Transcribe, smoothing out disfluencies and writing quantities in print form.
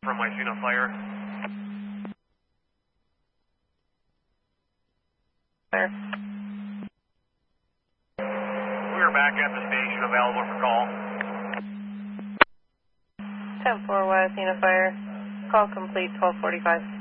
from my scene of fire. There. We are back at the station, available for call. 10-4 West, scene of fire. Call complete, 1245.